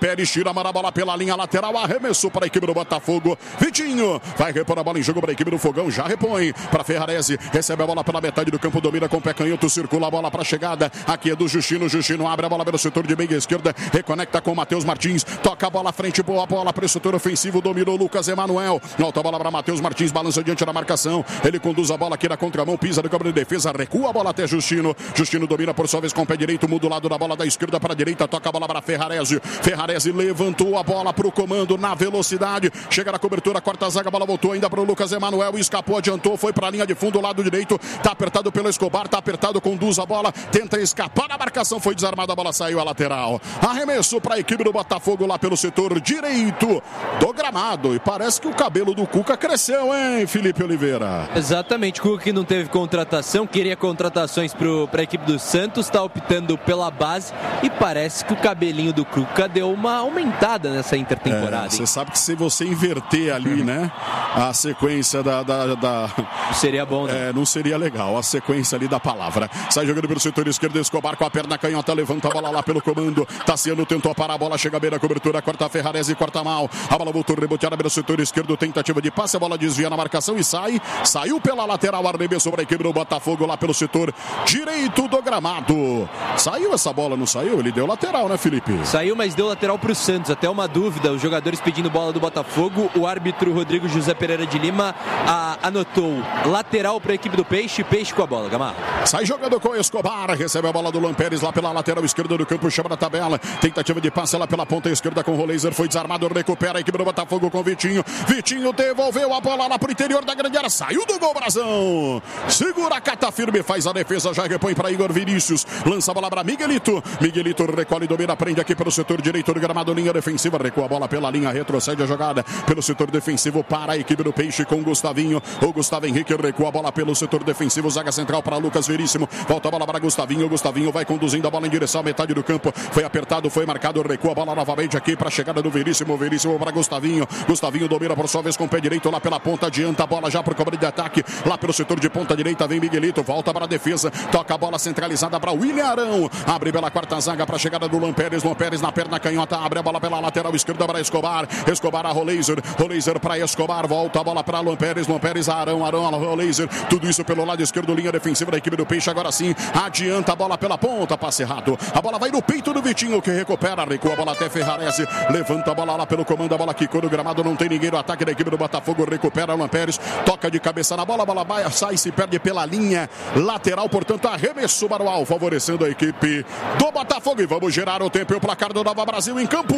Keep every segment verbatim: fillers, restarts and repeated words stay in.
Pérez, tira a bola pela linha lateral, arremessou para a equipe do Botafogo. Vitinho vai repor a bola em jogo para a equipe do Fogão, já repõe para Ferrarese, recebe a bola pela metade do campo, domina com o pé canhoto, circula a bola para a chegada, aqui é do Justino, Justino abre a bola pelo setor de meia esquerda, reconecta com o Matheus Martins, toca a bola à frente, boa bola para o setor ofensivo, dominou Lucas Emanuel, volta a bola para Matheus Martins, balança diante da marcação, ele conduz a bola aqui na contramão, pisa no campo de defesa, recua a bola até Justino, Justino domina por sua vez com o pé direito, muda o lado da bola da esquerda para a direita, toca a bola para Ferrarese, Ferrarese levantou a bola para o comando na velocidade, chega na cobertura, corta a zaga, a bola voltou ainda para o Lucas Emanuel, escapou, adiantou, foi para a linha de fundo, lado direito, tá apertado pelo Escobar, tá apertado, conduz a bola, tenta escapar da marcação, foi desarmada, a bola saiu à lateral, arremesso para a equipe do Botafogo lá pelo setor direito do gramado, e parece que o cabelo do Cuca cresceu, hein, Felipe Oliveira? Exatamente, Cuca que não teve contratação, queria contratações para a equipe do Santos, está optando pela base e parece que o cabelinho do Cuca deu uma aumentada nessa intertemporada. Você é, sabe que se você inverter ali, né, a sequência da... da, da... Seria bom, né? É, não seria legal, a sequência ali da palavra. Sai jogando pelo setor esquerdo, Escobar com a perna canhota, levanta a bola lá pelo comando, Tassiano tentou parar a bola, chega bem na cobertura, corta a Ferrarese e corta mal, a bola voltou reboteada pelo setor esquerdo, tentativa de passe, a bola desvia na marcação e sai, saiu pela lateral, arremesso para a equipe do Botafogo lá pelo setor direito do gramado. Saiu essa bola, não saiu? Ele deu lateral, né, Felipe? Saiu, mas deu lateral para o Santos, até uma dúvida, os jogadores pedindo bola do Botafogo, o árbitro Rodrigo José Pereira de Lima a, anotou lateral para a equipe do Peixe, Peixe com a bola, Gamarra. Sai jogando com o Escobar, recebe a bola do Lampérez lá pela lateral esquerda do campo, chama na tabela, tentativa de passe lá pela ponta esquerda com o Roleiser, foi desarmado, recupera a equipe do Botafogo com o Vitinho, Vitinho devolveu a bola lá pro interior da grande área, saiu do gol, Brasão, segura, cata firme, faz a defesa, já repõe para Igor Vinícius, lança a bola para Miguelito, Miguelito recolhe, domina, prende aqui pelo setor direito do gramado, linha defensiva, recua a bola pela linha, retrocede a jogada pelo setor defensivo para a equipe do Peixe com Gustavinho, o Gustavo Henrique recua a bola pelo setor defensivo, zaga central para Lucas Veríssimo, volta a bola para Gustavinho, Gustavinho vai conduzindo a bola em direção à metade do campo, foi apertado, foi marcado, recua a bola novamente aqui para a chegada do Veríssimo, Veríssimo para Gustavinho, Gustavinho domina por sua vez com o pé direito lá pela ponta, adianta a bola já para o cobre de ataque, lá pelo setor de ponta direita vem Miguelito, volta para a defesa, toca a bola centralizada para William Arão, abre pela quarta zaga para a chegada do Lampérez, Lampérez na perna canhota, abre a bola pela lateral esquerda para Escobar, Escobar a Roleiser, Roleiser para Escobar, volta a bola para Lampérez, Lampérez a Arão, Arão a Roleiser, tudo isso pelo lado esquerdo, linha defensiva da equipe do Peixe, agora sim, adianta a bola pela ponta, passe errado, a bola vai no peito do Vitinho que recupera, recua a bola até Ferrarese, levanta a bola lá pelo comando, a bola quicou no gramado, não tem ninguém no ataque da equipe do Botafogo, recupera o Lampérez, toca de cabeça na bola, a bola vai, sai, se perde pela linha lateral, portanto arremesso Barual, favorecendo a equipe do Botafogo, e vamos gerar o tempo e o placar do Nova Brasil em campo.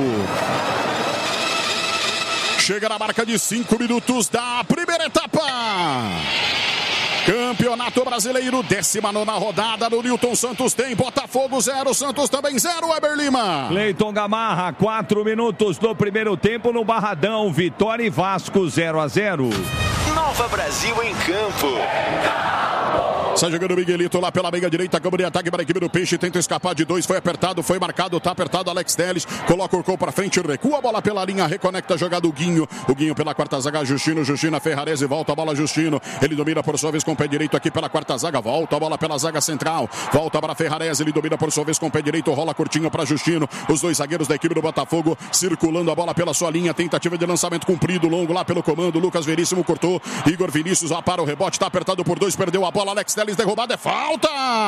Chega na marca de cinco minutos da primeira etapa. Campeonato Brasileiro, décima nona rodada no Newton Santos, tem Botafogo zero, Santos também zero, Weber Lima. Cleiton Gamarra, quatro minutos do primeiro tempo no Barradão, Vitória e Vasco zero a zero. Nova Brasil em campo. Sai jogando o Miguelito lá pela meia direita, campo de ataque para a equipe do Peixe, tenta escapar de dois, foi apertado, foi marcado, tá apertado, Alex Telles, coloca o gol para frente, recua a bola pela linha, reconecta a jogada o Guinho, o Guinho pela quarta zaga, Justino, Justino, Ferrarese, volta a bola Justino, ele domina por sua vez com o pé direito aqui pela quarta zaga, volta a bola pela zaga central, volta para Ferrarese, ele domina por sua vez com o pé direito, rola curtinho para Justino, os dois zagueiros da equipe do Botafogo, circulando a bola pela sua linha, tentativa de lançamento comprido, longo lá pelo comando, Lucas Veríssimo cortou, Igor Vinícius lá para o rebote, tá apertado por dois, perdeu a bola, Alex Telles derrubado, é falta!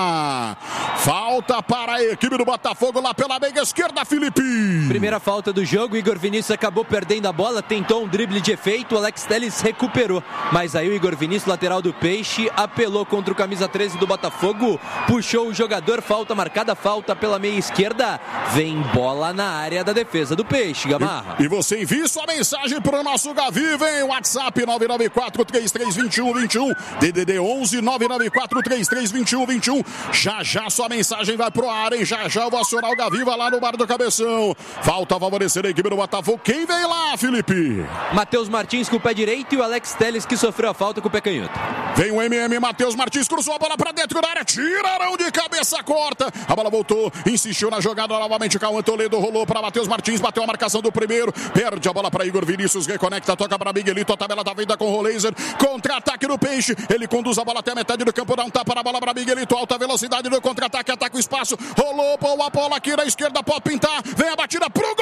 Falta para a equipe do Botafogo lá pela meia esquerda, Felipe! Primeira falta do jogo, Igor Vinícius acabou perdendo a bola, tentou um drible de efeito, o Alex Telles recuperou, mas aí o Igor Vinícius, lateral do Peixe, apelou contra o camisa treze do Botafogo, puxou o jogador, falta marcada, falta pela meia esquerda, vem bola na área da defesa do Peixe, Gamarra. E, e você envia sua mensagem para o nosso Gavi, vem, WhatsApp nove nove quatro, três três dois um, dois um, D D D onze, nove nove quatro, três três dois um, dois um, já já sua mensagem vai pro ar, hein, já já eu vou acionar o Gavi, vai lá no bar do Cabeção, falta favorecer a equipe do Botafogo, quem vem lá, Felipe? Matheus Martins com o pé direito e o Alex Telles que sofreu a falta com o pé canhoto. Vem o M M, Matheus Martins, cruzou a bola pra dentro da área, tiraram de cabeça, corta, a bola voltou, insistiu na jogada novamente, Cauã Toledo rolou pra Matheus Martins, bateu a marcação do primeiro, perde a bola pra Igor Vinícius, reconecta, toca pra Miguelito, a tabela da venda com o Roleiser, contra-ataque no Peixe, ele conduz a bola até a metade do campo, dá um tapa na bola pra Miguelito, alta velocidade no contra-ataque, ataca o espaço, rolou, pô, a bola aqui na esquerda, pode pintar, vem a batida pro gol!